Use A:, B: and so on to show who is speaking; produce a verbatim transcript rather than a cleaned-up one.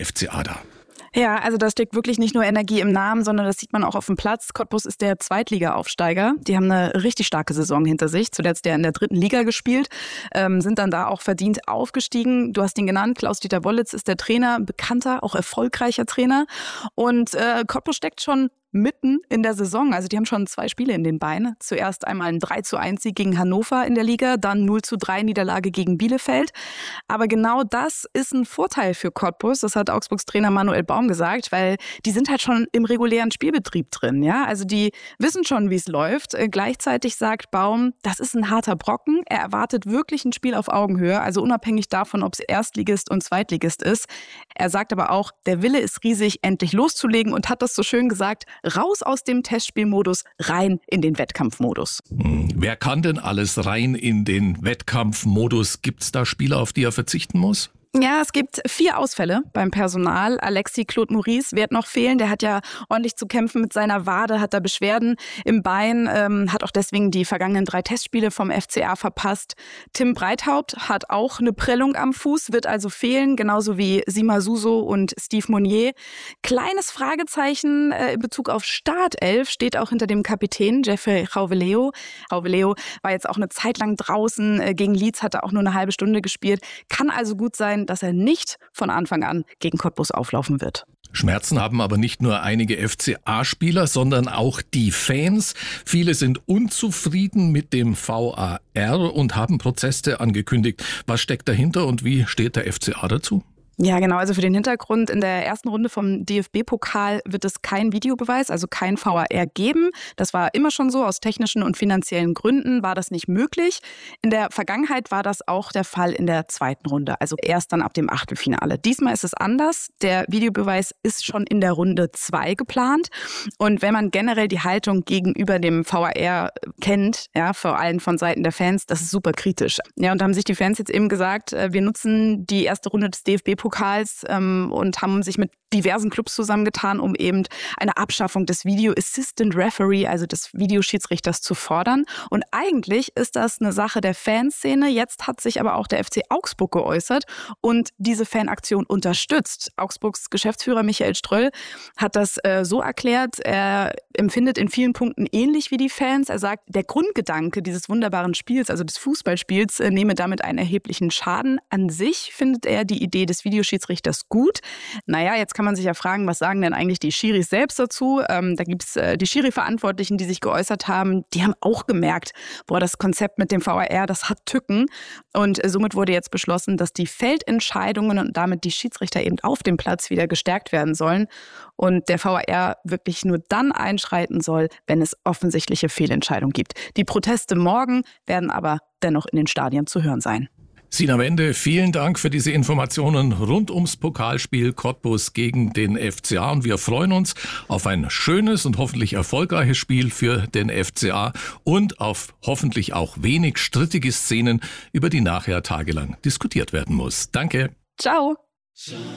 A: F C A da?
B: Ja, also da steckt wirklich nicht nur Energie im Namen, sondern das sieht man auch auf dem Platz. Cottbus ist der Zweitliga-Aufsteiger. Die haben eine richtig starke Saison hinter sich. Zuletzt ja in der dritten Liga gespielt, ähm, sind dann da auch verdient aufgestiegen. Du hast ihn genannt, Klaus-Dieter Wollitz ist der Trainer, bekannter, auch erfolgreicher Trainer. Und äh, Cottbus steckt schon mitten in der Saison. Also die haben schon zwei Spiele in den Beinen. Zuerst einmal ein drei zu eins Sieg gegen Hannover in der Liga, dann null zu drei Niederlage gegen Bielefeld. Aber genau das ist ein Vorteil für Cottbus. Das hat Augsburgs Trainer Manuel Baum gesagt, weil die sind halt schon im regulären Spielbetrieb drin. Ja, also die wissen schon, wie es läuft. Gleichzeitig sagt Baum, das ist ein harter Brocken. Er erwartet wirklich ein Spiel auf Augenhöhe, also unabhängig davon, ob es Erstligist und Zweitligist ist. Er sagt aber auch, der Wille ist riesig, endlich loszulegen und hat das so schön gesagt, raus aus dem Testspielmodus, rein in den Wettkampfmodus.
A: Hm. Wer kann denn alles rein in den Wettkampfmodus? Gibt es da Spieler, auf die er verzichten muss?
B: Ja, es gibt vier Ausfälle beim Personal. Alexis Claude Maurice wird noch fehlen. Der hat ja ordentlich zu kämpfen mit seiner Wade, hat da Beschwerden im Bein, ähm, hat auch deswegen die vergangenen drei Testspiele vom F C A verpasst. Tim Breithaupt hat auch eine Prellung am Fuß, wird also fehlen, genauso wie Sima Suso und Steve Monnier. Kleines Fragezeichen äh, in Bezug auf Startelf steht auch hinter dem Kapitän Jeffrey Rauveleo. Rauveleo war jetzt auch eine Zeit lang draußen. Äh, gegen Leeds hat er auch nur eine halbe Stunde gespielt. Kann also gut sein, dass er nicht von Anfang an gegen Cottbus auflaufen wird.
A: Schmerzen haben aber nicht nur einige F C A-Spieler, sondern auch die Fans. Viele sind unzufrieden mit dem V A R und haben Proteste angekündigt. Was steckt dahinter und wie steht der F C A dazu?
B: Ja, genau. Also für den Hintergrund, in der ersten Runde vom D F B-Pokal wird es keinen Videobeweis, also kein V A R geben. Das war immer schon so. Aus technischen und finanziellen Gründen war das nicht möglich. In der Vergangenheit war das auch der Fall in der zweiten Runde, also erst dann ab dem Achtelfinale. Diesmal ist es anders. Der Videobeweis ist schon in der Runde zwei geplant. Und wenn man generell die Haltung gegenüber dem V A R kennt, ja, vor allem von Seiten der Fans, das ist super kritisch. Ja, und da haben sich die Fans jetzt eben gesagt, wir nutzen die erste Runde des D F B-Pokals Pokals ähm, und haben sich mit diversen Clubs zusammengetan, um eben eine Abschaffung des Video Assistant Referee, also des Videoschiedsrichters, zu fordern. Und eigentlich ist das eine Sache der Fanszene. Jetzt hat sich aber auch der F C Augsburg geäußert und diese Fanaktion unterstützt. Augsburgs Geschäftsführer Michael Ströll hat das äh, so erklärt, er empfindet in vielen Punkten ähnlich wie die Fans. Er sagt, der Grundgedanke dieses wunderbaren Spiels, also des Fußballspiels, äh, nehme damit einen erheblichen Schaden. An sich findet er die Idee des Videoschiedsrichters gut. Naja, jetzt kann man sich ja fragen, was sagen denn eigentlich die Schiris selbst dazu? Ähm, da gibt es äh, die Schiri-Verantwortlichen, die sich geäußert haben, die haben auch gemerkt, boah, das Konzept mit dem V A R, das hat Tücken. Und äh, somit wurde jetzt beschlossen, dass die Feldentscheidungen und damit die Schiedsrichter eben auf dem Platz wieder gestärkt werden sollen. Und der V A R wirklich nur dann einschreiten soll, wenn es offensichtliche Fehlentscheidungen gibt. Die Proteste morgen werden aber dennoch in den Stadien zu hören sein.
A: Sina Wende, vielen Dank für diese Informationen rund ums Pokalspiel Cottbus gegen den F C A. Und wir freuen uns auf ein schönes und hoffentlich erfolgreiches Spiel für den F C A und auf hoffentlich auch wenig strittige Szenen, über die nachher tagelang diskutiert werden muss. Danke.
B: Ciao.